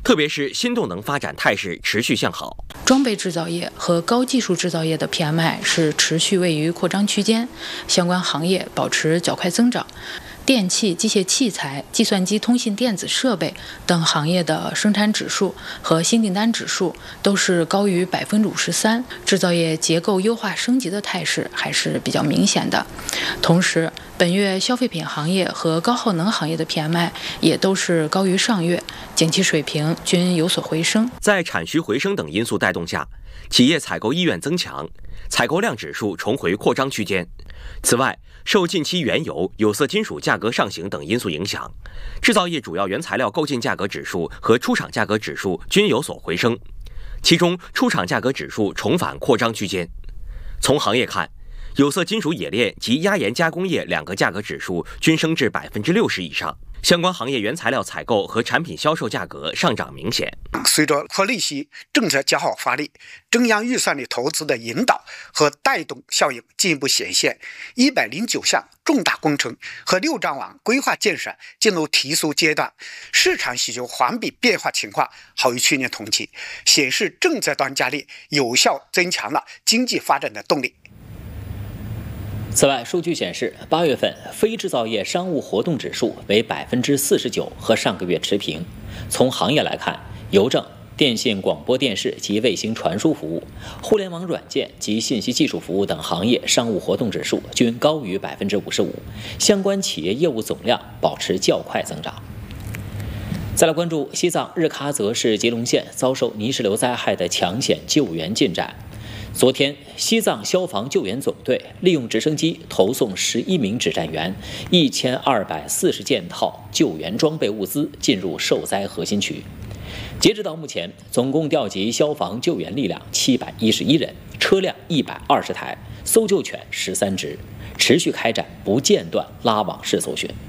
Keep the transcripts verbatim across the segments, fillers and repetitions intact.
特别是新动能发展态势持续向好。 装备制造业和高技术制造业的 P M I 是持续位于扩张区间，相关行业保持较快增长。电气、机械器材、计算机、通信电子设备等行业的生产指数和新订单指数都是高于百分之五十三，制造业结构优化升级的态势还是比较明显的。同时，本月消费品行业和高耗能行业的 P M I 也都是高于上月，景气水平均有所回升。 在产需回升等因素带动下，企业采购意愿增强，采购量指数重回扩张区间。此外，受近期原油、有色金属价格上行等因素影响，制造业主要原材料购进价格指数和出厂价格指数均有所回升，其中出厂价格指数重返扩张区间。从行业看，有色金属冶炼及压延加工业两个价格指数均升至百分之六十以上，相关行业原材料采购和产品销售价格上涨明显。 随着扩利息政策较好发力，中央预算的投资的引导和带动效应进一步显现，一百零九项重大工程和六兆网规划建设进入提速阶段，市场需求环比变化情况好于去年同期，显示政策端加力有效增强了经济发展的动力。 此外，数据显示，八月份非制造业商务活动指数为百分之四十九，和上个月持平。从行业来看，邮政、电信、广播电视及卫星传输服务、互联网软件及信息技术服务等行业商务活动指数均高于百分之五十五，相关企业业务总量保持较快增长。再来关注西藏日喀则市吉隆县遭受泥石流灾害的抢险救援进展。昨天，西藏消防救援总队利用直升机投送十一名指战员、一千二百四十件套救援装备物资进入受灾核心区。截止到目前，总共调集消防救援力量七百一十一人，车辆一百二十台，搜救犬十三只，持续开展不间断拉网式搜寻。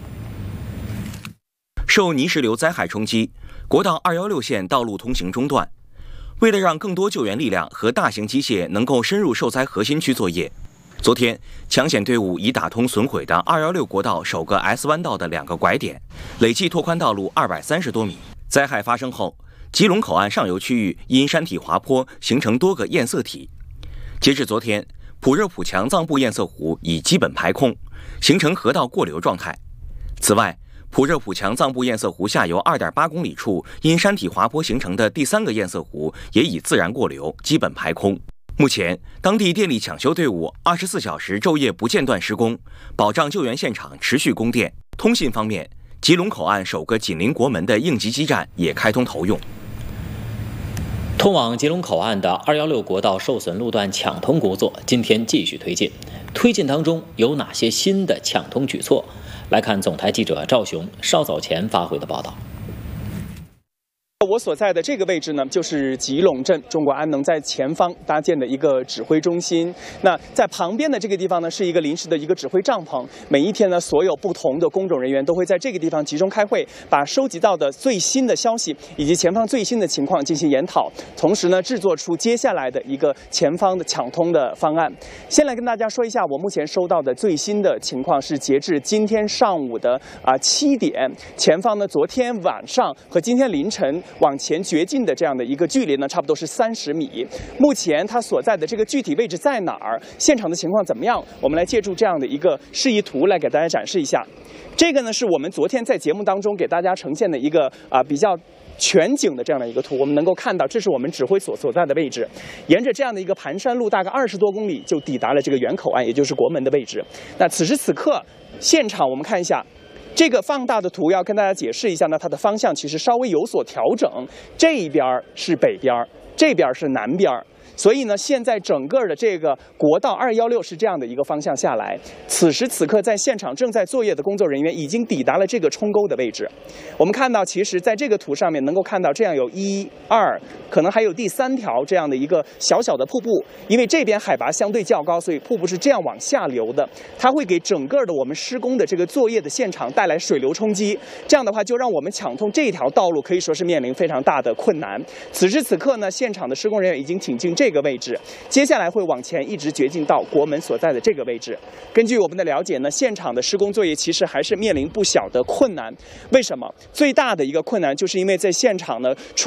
受泥石流灾害冲击，国道二一六线道路通行中断。为了让更多救援力量和大型机械能够深入受灾核心区作业，昨天抢险队伍已打通损毁的二一六国道首个 S 弯道的两个拐点，累计拓宽道路二百三十多米。灾害发生后，吉隆口岸上游区域因山体滑坡形成多个堰塞体。截至昨天，普热普强藏布堰塞湖已基本排空，形成河道过流状态。此外，普热普强藏布堰塞湖下游 二点八公里处因山体滑坡形成的第三个堰塞湖也已自然过流，基本排空。目前，当地电力抢修队伍二十四小时昼夜不间断施工，保障救援现场持续供电。通信方面，吉隆口岸首个紧邻国门的应急基站也开通投用。 通往吉隆口岸的二一六国道受损路段抢通工作今天继续推进，推进当中有哪些新的抢通举措？来看总台记者赵雄稍早前发回的报道。 我所在的这个位置呢，就是吉隆镇中国安能在前方搭建的一个指挥中心。那在旁边的这个地方呢，是一个临时的一个指挥帐篷。每一天呢，所有不同的工种人员都会在这个地方集中开会，把收集到的最新的消息以及前方最新的情况进行研讨，同时呢，制作出接下来的一个前方的抢通的方案。先来跟大家说一下，我目前收到的最新的情况是，截至今天上午的啊七点，前方呢，昨天晚上和今天凌晨往前掘进的这样的一个距离呢，差不多是三十米。目前它所在的这个具体位置在哪儿？现场的情况怎么样？我们来借助这样的一个示意图来给大家展示一下。这个呢，是我们昨天在节目当中给大家呈现的一个啊、呃、比较全景的这样的一个图。我们能够看到，这是我们指挥所所在的位置。沿着这样的一个盘山路，大概二十多公里就抵达了这个原口岸，也就是国门的位置。那此时此刻，现场我们看一下。这个放大的图要跟大家解释一下呢，它的方向其实稍微有所调整，这一边是北边，这边是南边。所以呢，现在整个的这个国道二一六是这样的一个方向下来。此时此刻，在现场正在作业的工作人员已经抵达了这个冲沟的位置。我们看到，其实在这个图上面能够看到，这样有一、二，可能还有第三条这样的一个小小的瀑布。因为这边海拔相对较高，所以瀑布是这样往下流的。它会给整个的我们施工的这个作业的现场带来水流冲击。这样的话，就让我们抢通这条道路可以说是面临非常大的困难。此时此刻呢，现场的施工人员已经挺进这个位置，接下来会往前一直掘进到国门所在的这个位置。根据我们的了解呢，现场的施工作业其实还是面临不小的困难。为什么？最大的一个困难就是因为在现场呢，除